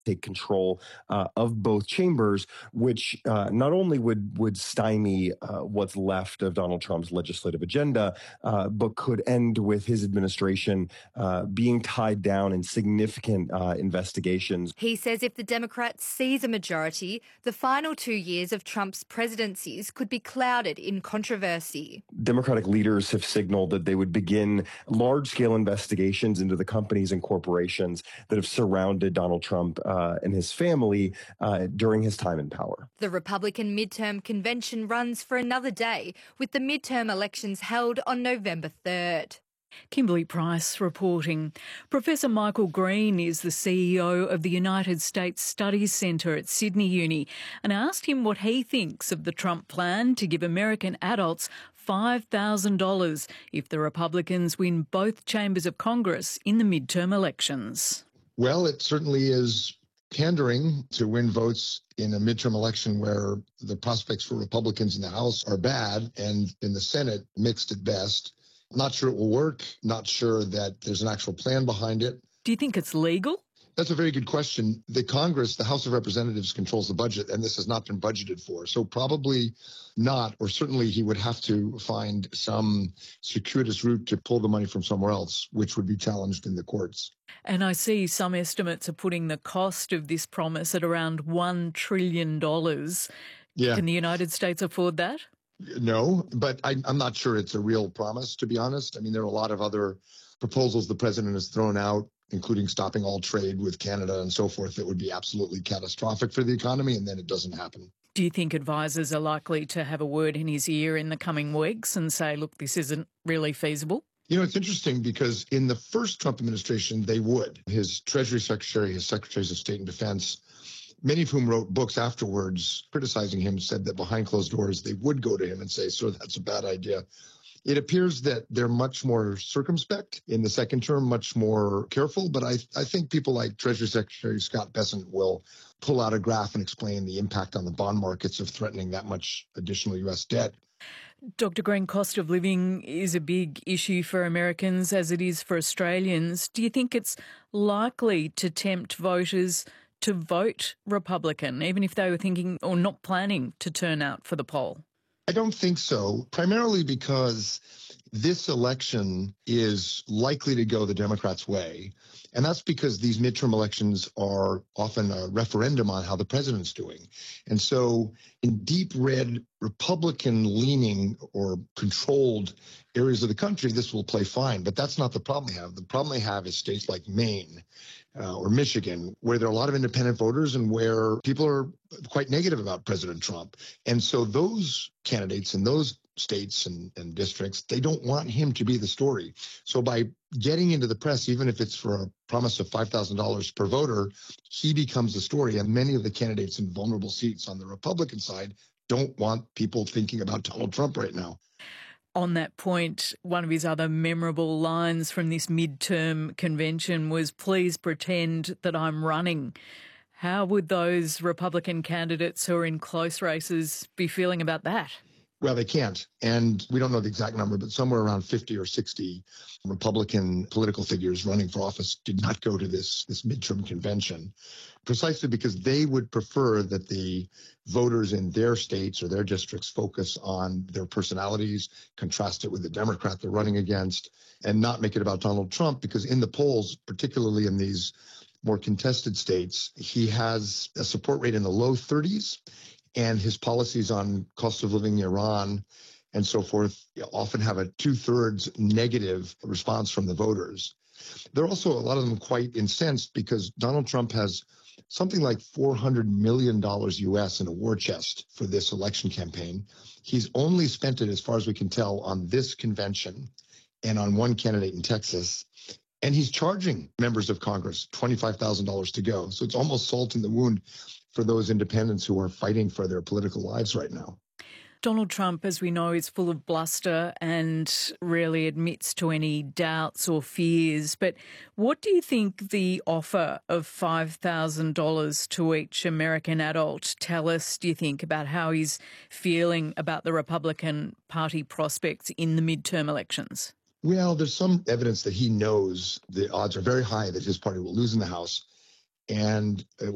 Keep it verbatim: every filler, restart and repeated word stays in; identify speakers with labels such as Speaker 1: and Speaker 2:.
Speaker 1: take control uh, of both chambers, which uh, not only would would stymie uh, what's left of Donald Trump's legislative agenda, uh, but could end with his administration uh, being tied down in significant uh, investigations.
Speaker 2: He says if the Democrats seize a majority, the final two years of Trump's presidencies could be clouded in controversy.
Speaker 1: Democratic leaders have signaled that they would begin large-scale investigations into the companies and corporations that have surrounded Donald Trump uh, and his family uh, during his time in power.
Speaker 2: The Republican midterm convention runs for another day, with the midterm elections held on November third.
Speaker 3: Kimberly Price reporting. Professor Michael Green is the C E O of the United States Studies Centre at Sydney Uni, and I asked him what he thinks of the Trump plan to give American adults five thousand dollars if the Republicans win both chambers of Congress in the midterm elections.
Speaker 4: Well, it certainly is pandering to win votes in a midterm election where the prospects for Republicans in the House are bad and in the Senate mixed at best. Not sure it will work. Not sure that there's an actual plan behind it.
Speaker 3: Do you think it's legal?
Speaker 4: That's a very good question. The Congress, the House of Representatives, controls the budget, and this has not been budgeted for. So probably not, or certainly he would have to find some circuitous route to pull the money from somewhere else, which would be challenged in the courts.
Speaker 3: And I see some estimates are putting the cost of this promise at around one trillion dollars.
Speaker 4: Yeah.
Speaker 3: Can the United States afford that?
Speaker 4: No, but I, I'm not sure it's a real promise, to be honest. I mean, there are a lot of other proposals the president has thrown out, including stopping all trade with Canada and so forth, that would be absolutely catastrophic for the economy, and then it doesn't happen.
Speaker 3: Do you think advisors are likely to have a word in his ear in the coming weeks and say, look, this isn't really feasible?
Speaker 4: You know, it's interesting because in the first Trump administration, they would. His Treasury Secretary, his Secretaries of State and Defense, many of whom wrote books afterwards criticizing him, said that behind closed doors, they would go to him and say, sir, that's a bad idea. It appears that they're much more circumspect in the second term, much more careful. But I, I think people like Treasury Secretary Scott Bessent will pull out a graph and explain the impact on the bond markets of threatening that much additional U S debt.
Speaker 3: Doctor Green, cost of living is a big issue for Americans as it is for Australians. Do you think it's likely to tempt voters to vote Republican, even if they were thinking or not planning to turn out for the poll?
Speaker 4: I don't think so, primarily because this election is likely to go the Democrats' way. And that's because these midterm elections are often a referendum on how the president's doing. And so in deep red Republican-leaning or controlled areas of the country, this will play fine. But that's not the problem they have. The problem they have is states like Maine uh, or Michigan, where there are a lot of independent voters and where people are quite negative about President Trump. And so those candidates in those states and, and districts, they don't want him to be the story. So by getting into the press, even if it's for a promise of five thousand dollars per voter, he becomes the story. And many of the candidates in vulnerable seats on the Republican side don't want people thinking about Donald Trump right now.
Speaker 3: On that point, one of his other memorable lines from this midterm convention was, please pretend that I'm running. How would those Republican candidates who are in close races be feeling about that?
Speaker 4: Well, they can't. And we don't know the exact number, but somewhere around fifty or sixty Republican political figures running for office did not go to this, this midterm convention, precisely because they would prefer that the voters in their states or their districts focus on their personalities, contrast it with the Democrat they're running against, and not make it about Donald Trump, because in the polls, particularly in these more contested states, he has a support rate in the low thirties. And his policies on cost of living in Iran and so forth often have a two-thirds negative response from the voters. They're also, a lot of them, quite incensed because Donald Trump has something like four hundred million dollars U S in a war chest for this election campaign. He's only spent it, as far as we can tell, on this convention and on one candidate in Texas. And he's charging members of Congress twenty-five thousand dollars to go. So it's almost salt in the wound for those independents who are fighting for their political lives right now.
Speaker 3: Donald Trump, as we know, is full of bluster and rarely admits to any doubts or fears. But what do you think the offer of five thousand dollars to each American adult tell us, do you think, about how he's feeling about the Republican Party prospects in the midterm elections?
Speaker 4: Well, there's some evidence that he knows the odds are very high that his party will lose in the House. And